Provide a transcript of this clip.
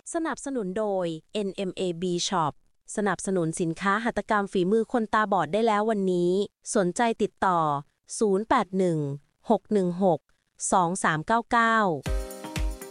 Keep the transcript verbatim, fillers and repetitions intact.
สนับสนุนโดย เอ็น เอ็ม เอ บี Shop สนับสนุนสินค้าหัตถกรรมฝีมือคนตาบอดได้แล้ววันนี้ สนใจติดต่อ ศูนย์ แปด หนึ่ง หก หนึ่ง หก สอง สาม เก้า เก้า